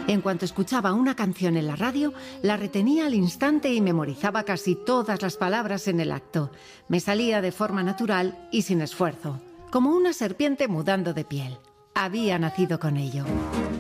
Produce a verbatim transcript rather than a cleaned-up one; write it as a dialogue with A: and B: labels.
A: En cuanto escuchaba una canción en la radio, la retenía al instante y memorizaba casi todas las palabras en el acto. Me salía de forma natural y sin esfuerzo, como una serpiente mudando de piel. Había nacido con ello.